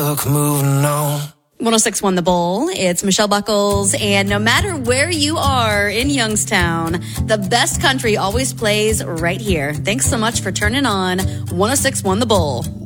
look, moving on. 106.1 The Bull. It's Michelle Buckles. And no matter where you are in Youngstown, the best country always plays right here. Thanks so much for turning on 106.1 The Bull.